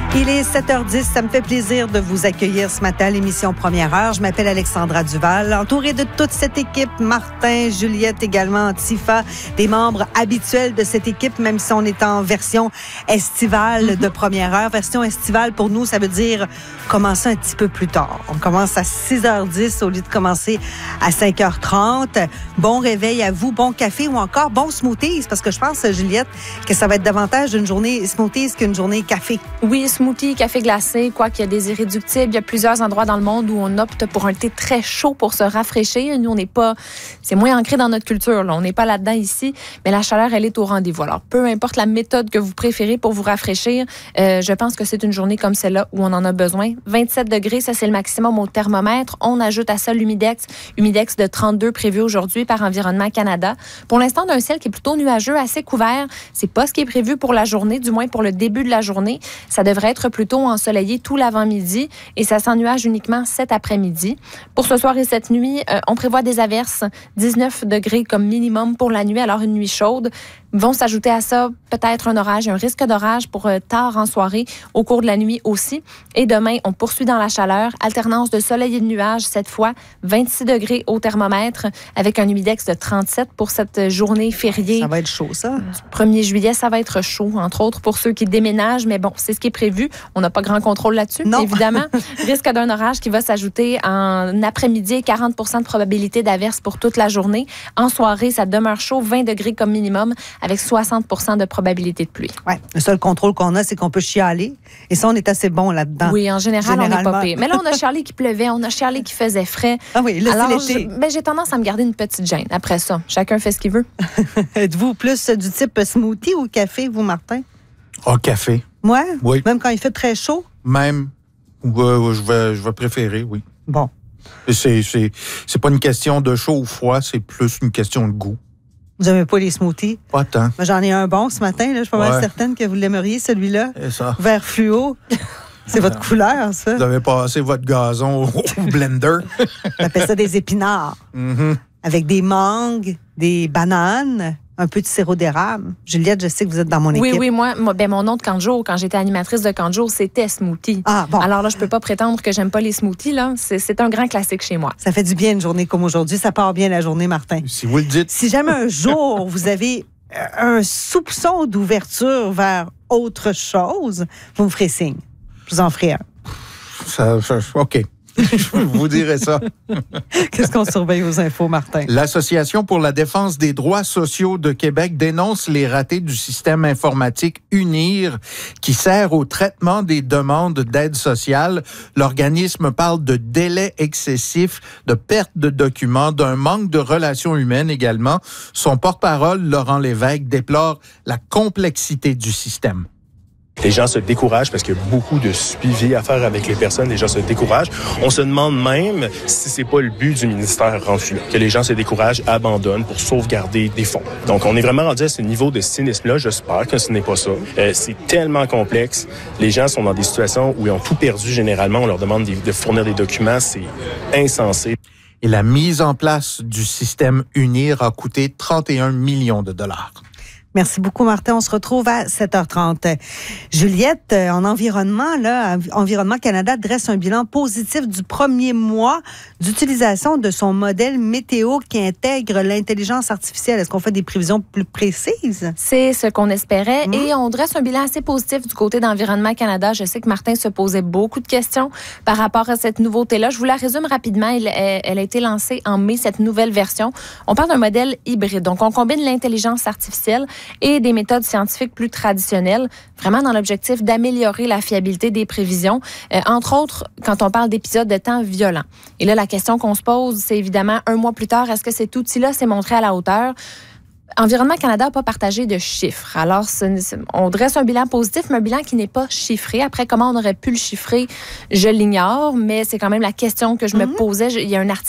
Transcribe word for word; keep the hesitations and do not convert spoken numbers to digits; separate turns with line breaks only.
Il est sept heures dix, ça me fait plaisir de vous accueillir ce matin à l'émission Première Heure. Je m'appelle Alexandra Duval, entourée de toute cette équipe, Martin, Juliette également, Tifa, des membres habituels de cette équipe, même si on est en version estivale de Première Heure. Version estivale, pour nous, ça veut dire commencer un petit peu plus tard. On commence à six heures dix au lieu de commencer à cinq heures trente. Bon réveil à vous, bon café ou encore bon smoothies, parce que je pense, Juliette, que ça va être davantage une journée smoothies qu'une journée café.
Oui, smoothie, café glacé, quoi qu'il y a des irréductibles. Il y a plusieurs endroits dans le monde où on opte pour un thé très chaud pour se rafraîchir. Nous, on n'est pas... C'est moins ancré dans notre culture, là. On n'est pas là-dedans ici, mais la chaleur, elle est au rendez-vous. Alors, peu importe la méthode que vous préférez pour vous rafraîchir, euh, je pense que c'est une journée comme celle-là où on en a besoin. vingt-sept degrés, ça, c'est le maximum au thermomètre. On ajoute à ça l'humidex. Humidex de trente-deux prévu aujourd'hui par Environnement Canada. Pour l'instant, on a un ciel qui est plutôt nuageux, assez couvert. C'est pas ce qui est prévu pour la journée, du moins pour le début de la journée. Ça devrait être plutôt ensoleillé tout l'avant-midi et ça s'ennuage uniquement cet après-midi. Pour ce soir et cette nuit, euh, on prévoit des averses, dix-neuf degrés comme minimum pour la nuit, alors une nuit chaude. Vont s'ajouter à ça peut-être un orage, un risque d'orage pour euh, tard en soirée, au cours de la nuit aussi. Et demain, on poursuit dans la chaleur, alternance de soleil et de nuages cette fois, vingt-six degrés au thermomètre avec un humidex de trente-sept pour cette journée fériée.
Ça va être chaud, ça.
Du premier juillet, ça va être chaud, entre autres pour ceux qui déménagent, mais bon, c'est ce qui est prévu. On n'a pas grand contrôle là-dessus,
non.
Évidemment. Risque d'un orage qui va s'ajouter en après-midi, quarante pour cent de probabilité d'averse pour toute la journée. En soirée, ça demeure chaud, vingt degrés comme minimum, avec soixante pour cent de probabilité de pluie.
Ouais. Le seul contrôle qu'on a, c'est qu'on peut chialer. Et ça, on est assez bon là-dedans.
Oui, en général, on n'est pas pire. Mais là, on a chialé qui pleuvait, on a chialé qui faisait frais.
Ah oui, là,
alors,
c'est l'été.
Je, ben, j'ai tendance à me garder une petite gêne après ça. Chacun fait ce qu'il veut.
Êtes-vous plus du type smoothie ou café, vous, Martin?
Ah, oh, café.
Ouais?
Oui.
Même quand il fait très chaud?
Même. Ouais, je vais, je vais préférer, oui.
Bon.
C'est, c'est, c'est pas une question de chaud ou froid, c'est plus une question de goût.
Vous n'aimez pas les smoothies?
Pas tant.
Moi, j'en ai un bon ce matin. Là. Je suis pas
ouais.
mal certaine que vous l'aimeriez, celui-là.
C'est ça.
Vert fluo. C'est votre couleur, ça.
Vous avez passé votre gazon au, au blender.
On appelle ça des épinards.
Mm-hmm.
Avec des mangues, des bananes, un peu de sirop d'érable. Juliette, je sais que vous êtes dans mon
oui,
équipe.
Oui, oui, moi, moi ben, mon nom de camp de jour, quand j'étais animatrice de camp de jour, c'était smoothie.
Ah, bon.
Alors là, je peux pas prétendre que j'aime pas les smoothies, là. C'est, c'est un grand classique chez moi.
Ça fait du bien une journée comme aujourd'hui. Ça part bien la journée, Martin.
Si vous le dites.
Si jamais un jour, vous avez un soupçon d'ouverture vers autre chose, vous me ferez signe. Je vous en ferai un.
Ça, ça, OK. Je vous dirai ça.
Qu'est-ce qu'on surveille aux infos, Martin?
L'Association pour la défense des droits sociaux de Québec dénonce les ratés du système informatique UNIR qui sert au traitement des demandes d'aide sociale. L'organisme parle de délais excessifs, de perte de documents, d'un manque de relations humaines également. Son porte-parole, Laurent Lévesque, déplore la complexité du système.
Les gens se découragent parce qu'il y a beaucoup de suivi à faire avec les personnes. Les gens se découragent. On se demande même si c'est pas le but du ministère rendu là, que les gens se découragent, abandonnent pour sauvegarder des fonds. Donc, on est vraiment rendu à ce niveau de cynisme-là. J'espère que ce n'est pas ça. Euh, c'est tellement complexe. Les gens sont dans des situations où ils ont tout perdu généralement. On leur demande de fournir des documents. C'est insensé.
Et la mise en place du système UNIR a coûté trente et un millions de dollars.
Merci beaucoup, Martin. On se retrouve à sept heures trente. Juliette, en environnement, là, Environnement Canada dresse un bilan positif du premier mois d'utilisation de son modèle météo qui intègre l'intelligence artificielle. Est-ce qu'on fait des prévisions plus précises?
C'est ce qu'on espérait. Mmh. Et on dresse un bilan assez positif du côté d'Environnement Canada. Je sais que Martin se posait beaucoup de questions par rapport à cette nouveauté-là. Je vous la résume rapidement. Elle, elle a été lancée en mai, cette nouvelle version. On parle d'un modèle hybride. Donc, on combine l'intelligence artificielle et des méthodes scientifiques plus traditionnelles, vraiment dans l'objectif d'améliorer la fiabilité des prévisions, euh, entre autres quand on parle d'épisodes de temps violents. Et là, la question qu'on se pose, c'est évidemment, un mois plus tard, est-ce que cet outil-là s'est montré à la hauteur? Environnement Canada n'a pas partagé de chiffres. Alors, on dresse un bilan positif, mais un bilan qui n'est pas chiffré. Après, comment on aurait pu le chiffrer, je l'ignore, mais c'est quand même la question que je mm-hmm. me posais. Il y a un article